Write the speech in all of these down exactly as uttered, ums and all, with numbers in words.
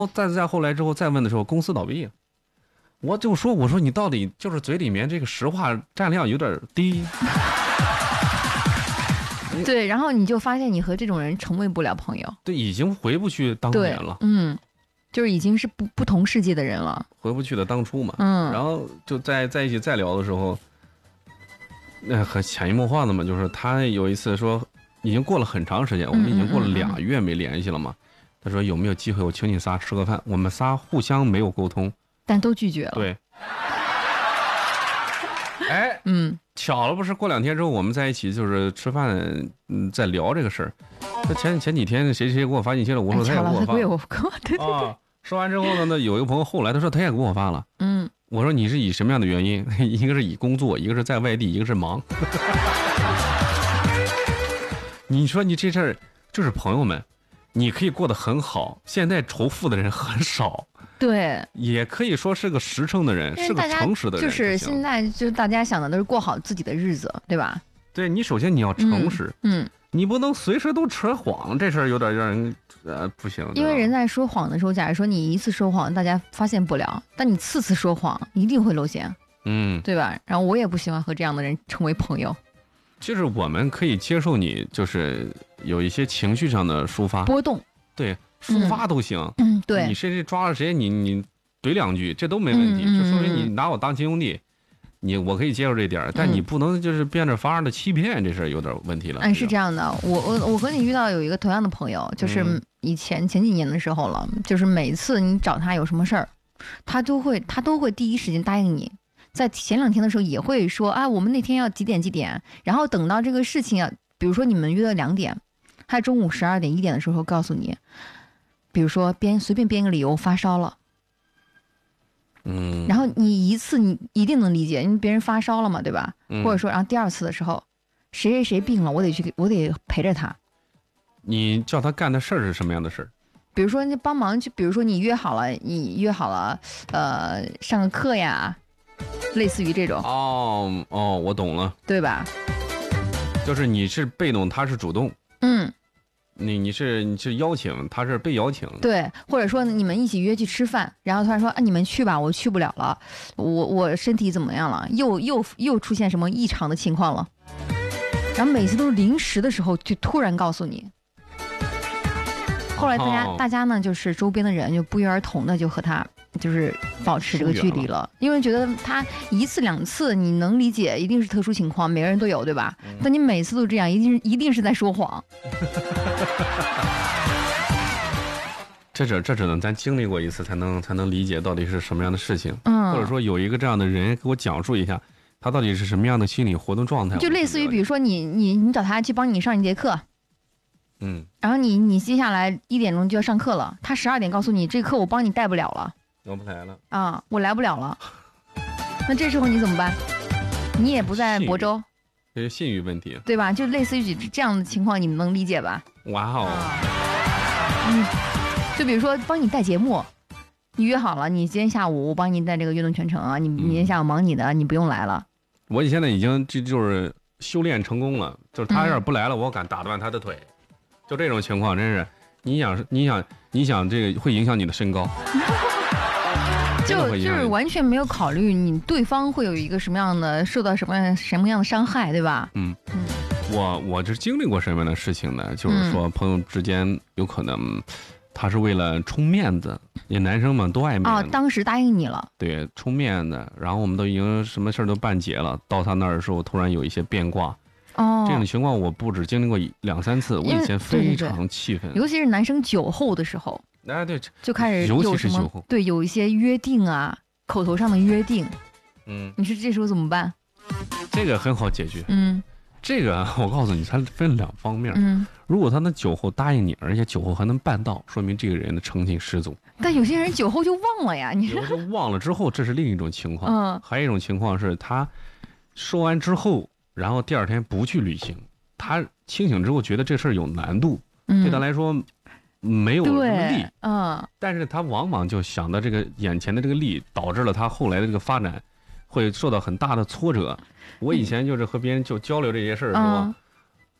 再再后来之后再问的时候，公司倒闭了。我就说，我说你到底就是嘴里面这个实话占量有点低。 对，然后你就发现你和这种人成为不了朋友。 对，已经回不去当年了。 嗯，就是已经是不不同世界的人了， 回不去的当初嘛。 嗯， 然后就在在一起再聊的时候，那很潜移默化的嘛，就是他有一次说，已经过了很长时间，我们已经过了俩月没联系了嘛。他说有没有机会我请你仨吃个饭？我们仨互相没有沟通， 但都拒绝了。 对。哎， 嗯， 巧了不是？过两天之后我们在一起就是吃饭，嗯，在聊这个事儿。那前前几天谁谁给我发信息了？我说他也给我发。 哎、我发对对对、 啊。说完之后呢，那有一个朋友后来他说他也给我发了。 嗯， 我说你是以什么样的原因？一个是以工作，一个是在外地，一个是忙。你说你这事儿就是朋友们，你可以过得很好，现在仇富的人很少。 对， 也可以说是个实诚的人，是个诚实的人。 就是现在，就是大家想的都是过好自己的日子，对吧？ 对，你首先你要诚实， 嗯，嗯你不能随时都扯谎，这事儿有点让人呃不行。 因为人在说谎的时候，假如说你一次说谎，大家发现不了，但你次次说谎，一定会露馅， 嗯， 对吧？然后我也不喜欢和这样的人成为朋友。 就是我们可以接受你，就是有一些情绪上的抒发波动， 对。抒发都行， 嗯，对， 你谁谁抓了谁，你你怼两句，这都没问题， 嗯、 这说明你拿我当亲兄弟，你我可以接受这点，但你不能就是变着法儿的欺骗，这事儿有点问题了。 嗯，是这样的，我我我和你遇到有一个同样的朋友，就是以前、嗯、前几年的时候了，就是每次你找他有什么事儿，他都会他都会第一时间答应你，在前两天的时候也会说啊，我们那天要几点几点，然后等到这个事情啊，比如说你们约了两点，他中午十二点一点的时候告诉你。比如说编随便编个理由发烧了， 嗯， 然后你一次你一定能理解，因为别人发烧了嘛，对吧？ 嗯、 或者说，然后第二次的时候，谁谁谁病了，我得去，我得陪着他。 你叫他干的事儿是什么样的事儿？ 比如说，你帮忙，就比如说你约好了，你约好了，呃，上个课呀，类似于这种。 哦哦，我懂了， 对吧？ 就是你是被动，他是主动。 嗯。 你你是你是邀请，他是被邀请， 对，或者说你们一起约去吃饭，然后突然说啊你们去吧，我去不了了，我我身体怎么样了，又又又出现什么异常的情况了，然后每次都是临时的时候就突然告诉你，后来大家、哦、大家呢就是周边的人就不约而同的就和他就是保持这个距离了，因为觉得他一次两次你能理解，一定是特殊情况，每个人都有，对吧？嗯、但你每次都这样，一定是一定是在说谎。 这只这只能咱经历过一次才能才能理解到底是什么样的事情， 嗯， 或者说有一个这样的人给我讲述一下，他到底是什么样的心理活动状态。 就类似于比如说你你你找他去帮你上一节课。 嗯， 然后你你接下来一点钟就要上课了，他十二点告诉你这课我帮你带不了了。 我不来了啊，我来不了了。那这时候你怎么办？你也不在亳州， 这是信誉问题， 对吧？就类似于这样的情况，你们能理解吧？ 哇哦！ 嗯，就比如说帮你带节目，你约好了，你今天下午我帮你带这个运动全程啊，你明天下午忙你的，嗯、你不用来了。 我现在已经这就是修炼成功了，就是他要是不来了，嗯、我敢打断他的腿，就这种情况真是，你想你想你想这个会影响你的身高。 就就是完全没有考虑你对方会有一个什么样的受到什么样什么样的伤害，对吧？ 嗯嗯，我我这经历过什么样的事情呢？就是说朋友之间有可能他是为了充面子，也男生们都爱面子。 哦，当时答应你了。 对，充面子，然后我们都已经什么事都办结了，到他那儿的时候突然有一些变卦。 哦， 这种情况我不止经历过两三次，我以前非常气愤， 尤其是男生酒后的时候。 哎，对， 就开始有什么对有一些约定啊，口头上的约定， 嗯， 你说这时候怎么办？ 这个很好解决， 嗯， 这个我告诉你，它分两方面， 嗯， 如果他能酒后答应你，而且酒后还能办到，说明这个人的诚信十足。 但有些人酒后就忘了呀，你酒后就忘了之后，这是另一种情况， 嗯， 还有一种情况是他说完之后，然后第二天不去旅行，他清醒之后觉得这事儿有难度， 嗯、 对他来说。没有什么利， 嗯， 但是他往往就想到这个眼前的这个利，导致了他后来的这个发展会受到很大的挫折。我以前就是和别人就交流这些事儿的时候， 嗯、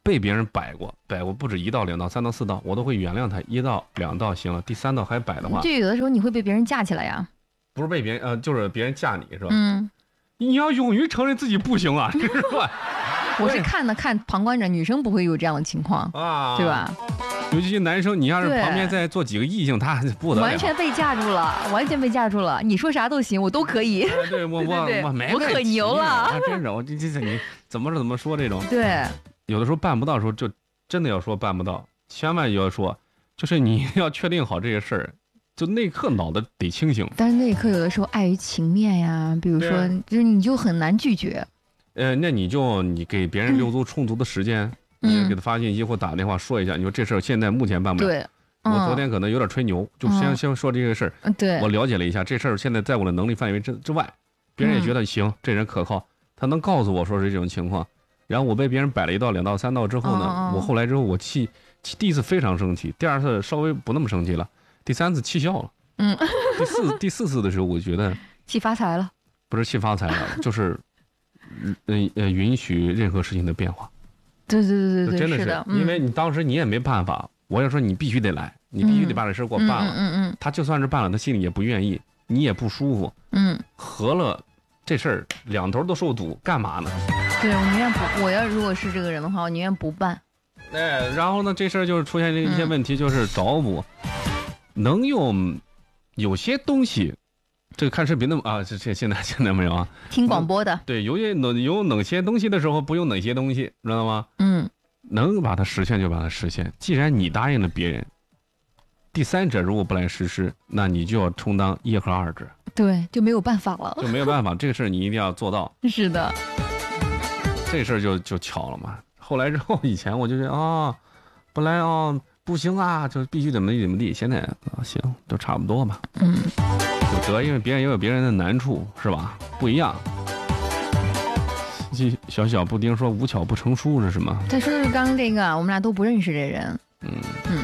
被别人摆过，摆过不止一道、两道、三道、四道，我都会原谅他。一道、两道行了，第三道还摆的话， 就有的时候你会被别人架起来呀。 不是被别人呃，就是别人架你是吧？ 嗯， 你要勇于承认自己不行啊，是吧？ 我是看的看旁观者，女生不会有这样的情况啊， 对吧？ 尤其是男生，你要是旁边再坐几个异性，他不得了， 完全被架住了，完全被架住了。你说啥都行，我都可以。 哎、对我我对对我没我可牛了， 啊、真是我这这这你怎么怎么说这种？ 对， 有的时候办不到的时候，就真的要说办不到，千万要说，就是你要确定好这些事儿。就那一刻脑子得清醒， 但是那一刻有的时候碍于情面呀，比如说，就是你就很难拒绝。 呃，那你就你给别人留足充足的时间， 嗯、 你给他发信息或打电话说一下，你说这事儿现在目前办不了。 对，嗯、 我昨天可能有点吹牛，就先、嗯、先说这个事儿。 对， 我了解了一下，这事儿现在在我的能力范围之之外，别人也觉得行，嗯、这人可靠，他能告诉我说是这种情况。然后我被别人摆了一道、两道、三道之后呢，嗯、我后来之后我气，气第一次非常生气，第二次稍微不那么生气了，第三次气笑了。 嗯， 第四第四次的时候，我觉得气发财了， 不是气发财了，就是呃呃允许任何事情的变化。 对对对对对， 真的是， 是因为你当时你也没办法，我要说你必须得来，你必须得把这事给我办了。 嗯嗯 嗯, 嗯， 他就算是办了，他心里也不愿意，你也不舒服。 嗯， 合了这事儿两头都受堵，干嘛呢？ 对，我宁愿不，我要如果是这个人的话，我宁愿不办。 哎，然后呢，这事儿就是出现一些问题，就是找补，嗯、能用。有些东西，这个看视频的啊，这这现在现在没有啊， 听广播的。 对，有些哪有哪些东西的时候不用哪些东西，知道吗？ 嗯， 能把它实现就把它实现。既然你答应了别人，第三者如果不来实施，那你就要充当一和二者。 对，就没有办法了， 就没有办法，这个事儿你一定要做到。 是的， 这事儿就就巧了嘛。后来之后，以前我就觉得啊，本来啊。不行啊，就必须怎么地怎么地。现在啊，行，都差不多吧。 嗯， 就得，因为别人也有别人的难处，是吧？不一样。小小布丁说：“无巧不成书”是什么？ 他说的是刚刚这个，我们俩都不认识这人。 嗯嗯。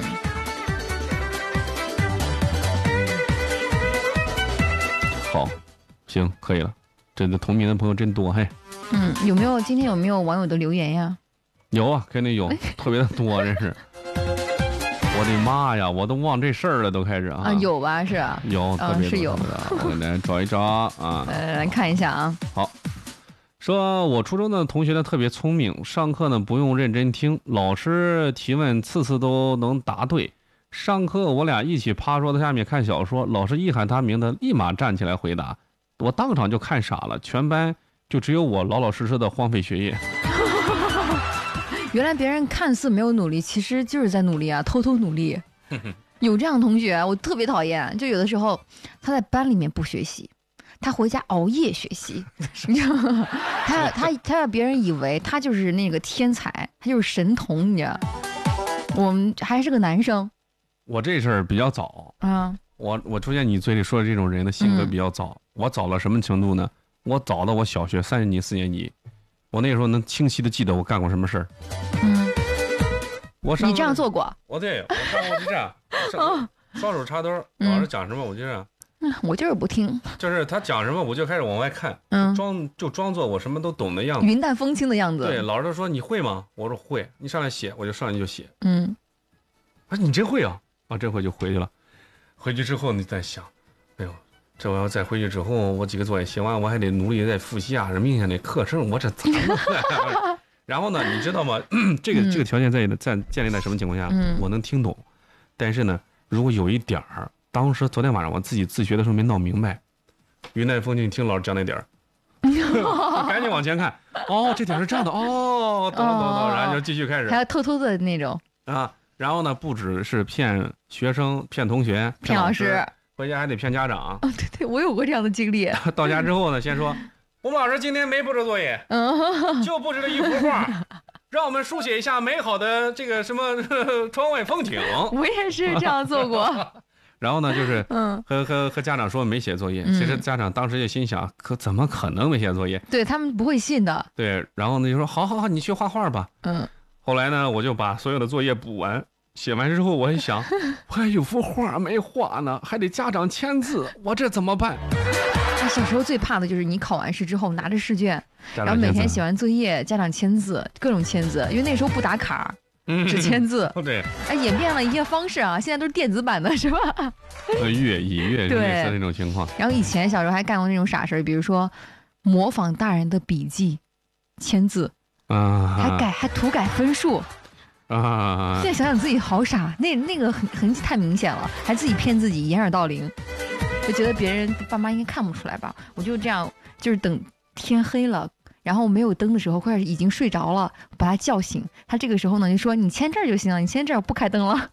好，行，可以了。这个同名的朋友真多，嘿。 嗯，有没有今天有没有网友的留言呀？ 有啊，肯定有，特别的多，真是。我的妈呀，我都忘这事儿了，都开始啊！ 啊，有吧？是啊， 有，特别是有的。我来找一找啊， 来来看一下啊。 好，说我初中的同学呢特别聪明，上课呢不用认真听，老师提问次次都能答对。上课我俩一起趴桌子下面看小说，老师一喊他名字，立马站起来回答，我当场就看傻了，全班就只有我老老实实的荒废学业。 原来别人看似没有努力，其实就是在努力啊，偷偷努力。有这样的同学，我特别讨厌。就有的时候他在班里面不学习，他回家熬夜学习，你知道吗？他他他让别人以为他就是那个天才，他就是神童，你知道？我们还是个男生。 我这事儿比较早啊， 我我出现你嘴里说的这种人的性格比较早。嗯、我早了什么程度呢？我早到我小学三年级、四年级。我那时候能清晰的记得我干过什么事儿。 嗯， 我上你这样做过？ 我对，我上过就这样，双双手插兜，老师讲什么我就这样。 嗯，我就是不听。 就是他讲什么我就开始往外看， 嗯， 装就装作我什么都懂的样子， 云淡风轻的样子。 对，老师说你会吗？我说会。你上来写，我就上来就写。 嗯， 啊，你真会啊！啊，这回就回去了。回去之后你再想，哎呦。这我要再回去之后，我几个作业写完，我还得努力再复习啊！这明天的课程，我这怎么办？然后呢，你知道吗？这个这个条件在在建立在什么情况下？ 嗯、 我能听懂，但是呢，如果有一点儿，当时昨天晚上我自己自学的时候没闹明白，云淡风轻听老师讲那点儿，赶紧往前看。哦，这点是这样的。哦，懂了懂了，然后就继续开始。 还要偷偷的那种啊！然后呢，不只是骗学生、骗同学、 骗老师。 回家还得骗家长。 哦，对对，我有过这样的经历。 到家之后呢，先说我们老师今天没布置作业， 嗯， 就布置了一幅画，让我们书写一下美好的这个什么呵呵窗外风景。 我也是这样做过。 然后呢，就是嗯， 和和和家长说没写作业， 嗯、 其实家长当时就心想，可怎么可能没写作业？ 对他们不会信的。 对，然后呢就说好好好，你去画画吧。 嗯， 后来呢，我就把所有的作业补完。写完之后，我一想，我还有幅画没画呢，还得家长签字，我这怎么办？ 哎小时候最怕的就是你考完试之后拿着试卷，然后家长签字每天写完作业，家长签字，各种签字，因为那时候不打卡， 嗯只签字。 哦对， 哎，演变了一些方式啊，现在都是电子版的，是吧？ 呃阅以阅对类似那种情况。 然后以前小时候还干过那种傻事儿，比如说模仿大人的笔记，签字， 啊， 还改还涂改分数。 啊， 现在想想自己好傻，那那个痕痕迹太明显了，还自己骗自己掩耳盗铃，就觉得别人爸妈应该看不出来吧？我就这样，就是等天黑了，然后没有灯的时候，或者已经睡着了，把他叫醒。他这个时候呢就说：“你签这儿就行了，你签这儿不开灯了。”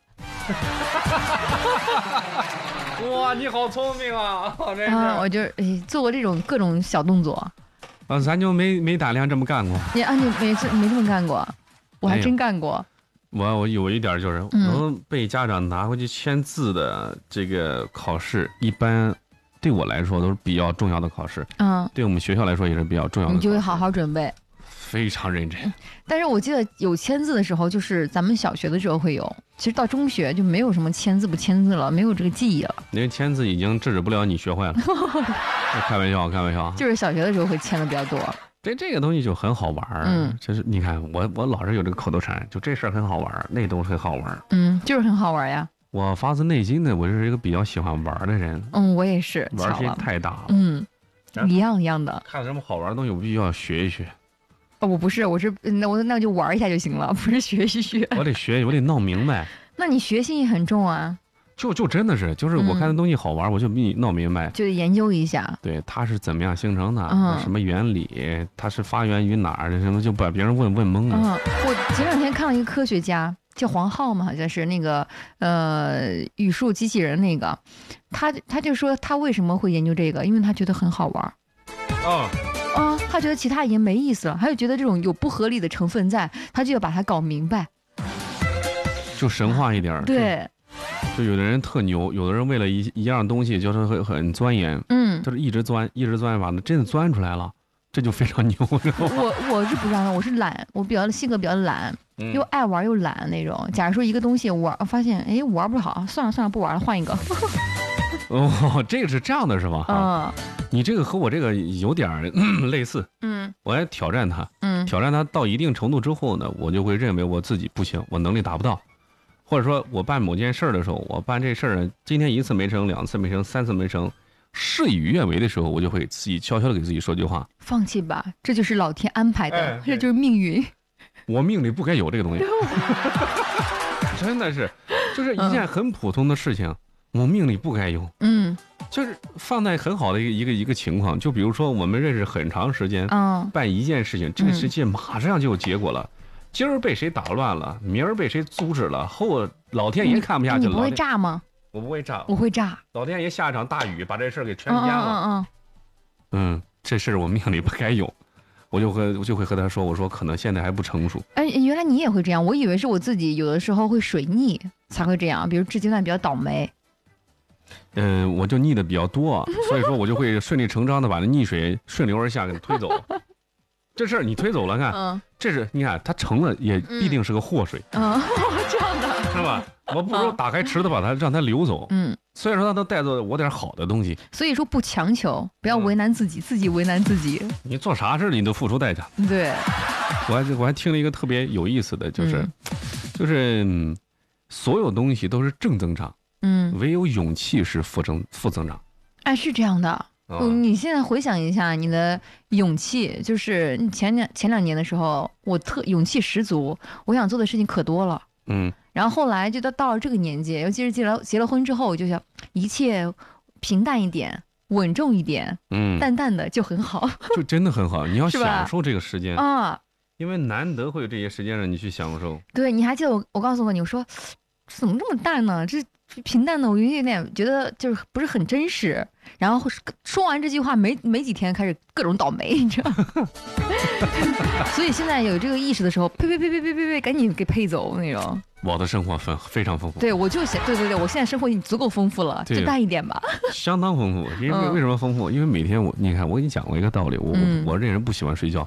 哇，你好聪明啊！真是啊，我就哎做过这种各种小动作。 啊，咱就没没胆量这么干过。 你啊，你没这没这么干过，我还没有真干过。 我我有一点就是嗯能被家长拿回去签字的这个考试，一般对我来说都是比较重要的考试， 嗯， 对我们学校来说也是比较重要的。 你就会好好准备。 非常认真。 但是我记得有签字的时候，就是咱们小学的时候会有，其实到中学就没有什么签字不签字了，没有这个记忆了。 那个签字已经制止不了你学坏了。开玩笑，开玩笑。 就是小学的时候会签的比较多。 这这个东西就很好玩儿， 嗯， 就是你看我我老是有这个口头禅，就这事儿很好玩儿，那东西很好玩儿。 嗯，就是很好玩呀。 我发自内心的，我就是一个比较喜欢玩儿的人。 嗯，我也是。 玩儿时间巧了。 太大了。 嗯， 啊一样一样的。 看到什么好玩的东西，我必须要学一学。 哦，我不是，我是那我那我就玩一下就行了，不是学一学。 我得学，我得闹明白。 那你学习也很重啊， 就就真的是，就是我看的东西好玩，我就比你闹明白。 就得研究一下。 对，它是怎么样形成的， 嗯什么原理，它是发源于哪儿，什么就把别人问问懵了。 嗯，我前两天看了一个科学家，叫黄浩嘛，好像是那个呃语数机器人那个，他他就说他为什么会研究这个，因为他觉得很好玩。 哦， 啊、他觉得其他已经没意思了，他就觉得这种有不合理的成分在，他就要把它搞明白。 就神话一点儿。 对， 就有的人特牛，有的人为了一一样东西就是很很钻研， 嗯， 就是一直钻，一直钻，把它真的钻出来了，这就非常牛，知道吗？ 我我是不这样的，我是懒，我比较性格比较懒， 嗯又爱玩又懒那种。假如说一个东西我玩，发现哎玩不好，算了算了，不玩了，换一个。 哦，这个是这样的，是吧？哈， 嗯你这个和我这个有点儿、嗯、类似， 嗯我还挑战他， 嗯挑战他到一定程度之后呢，我就会认为我自己不行，我能力达不到，或者说我办某件事儿的时候，我办这事儿今天一次没成，两次没成，三次没成，事与愿违的时候，我就会自己悄悄的给自己说句话： 放弃吧，这就是老天安排的， 哎这就是命运。 我命里不该有这个东西。真的是，就是一件很普通的事情，我命里不该有。 嗯就是放在很好的一个一个一个情况，就比如说我们认识很长时间， 嗯办一件事情，这个事情马上就有结果了。今儿被谁打乱了，明儿被谁阻止了，后老天爷看不下去了。 你不会老天炸吗？ 我不会炸， 我会炸。 老天爷下一场大雨把这事儿给全嗯淹了。 嗯嗯嗯，这事儿我命里不该有，我就和我就会和他说，我说可能现在还不成熟。 哎，原来你也会这样，我以为是我自己有的时候会水逆才会这样，比如这阶段比较倒霉。 嗯，我就逆的比较多，所以说我就会顺理成章的把那逆水顺流而下给它推走。这事儿你推走了，看， 嗯这是你看它成了也必定是个祸水， 嗯，这样的。 是吧？我不如打开池子把它让它流走。 嗯， 虽然说它能带走我点好的东西， 所以说不强求，不要为难自己，自己为难自己。 你做啥事儿你都付出代价。 对， 我还我还听了一个特别有意思的，就是、 嗯就是、嗯、所有东西都是正增长， 嗯， 唯有勇气是负增负增长。 哎，是这样的。 啊嗯，你现在回想一下你的勇气，就是前两前两年的时候，我特勇气十足，我想做的事情可多了。 嗯， 然后后来就到到了这个年纪，尤其是结了结了婚之后，我就想一切平淡一点，稳重一点， 嗯， 淡淡的就很好就真的很好。你要是吧享受这个时间， 啊。 因为难得会有这些时间让你去享受。 对，你还记得我我告诉过你，我说怎么这么淡呢？这平淡的，我有点觉得就是不是很真实。然后说完这句话没没几天，开始各种倒霉，你知道吗？所以现在有这个意识的时候，呸呸呸呸呸呸呸，赶紧给呸走那种。 我的生活非非常丰富， 对，我就想，对对对，我现在生活已经足够丰富了， 对就淡一点吧。 相当丰富。因为嗯为什么丰富？因为每天我你看，我给你讲过一个道理，我、 嗯我我这人不喜欢睡觉，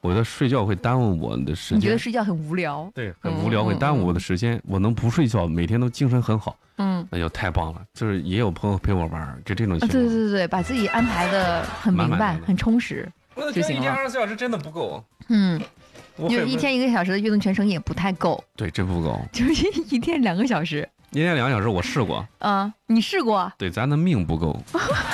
我觉得睡觉会耽误我的时间。 你觉得睡觉很无聊？ 对，很无聊，会耽误我的时间。我能不睡觉，每天都精神很好， 嗯， 那就太棒了。就是也有朋友陪我玩，就这种情况。 对对对对，把自己安排的很明白，很充实。 我觉得一天二十四小时真的不够。 嗯，就一天一个小时的运动全程也不太够。 对，真不够。 就是一天两个小时。 一天两个小时，我试过。 啊，你试过？ 对，咱的命不够。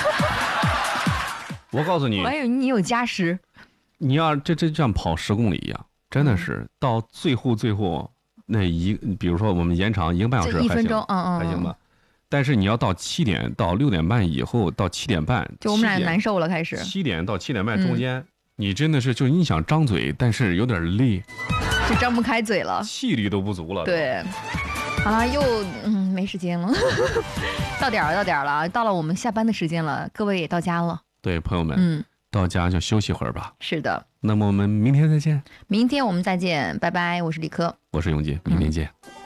我告诉你， 我还以为你有加时。 你要这这像跑十公里一样，真的是、嗯、到最后最后那一，比如说我们延长一个半小时， 一分钟，嗯嗯， 还行吧。但是你要到七点到六点半以后，到七点半， 就我们俩难受了，开始。 七点到七点半中间，嗯、你真的是就你想张嘴，但是有点累， 就张不开嘴了， 气力都不足了。 对，好了，又嗯没时间了，到点儿了，到点儿了，到了我们下班的时间了，各位也到家了。 对，朋友们， 嗯。 到家就休息会儿吧。 是的， 那么我们明天再见。 明天我们再见，拜拜。我是李科， 我是永杰，明天见。嗯。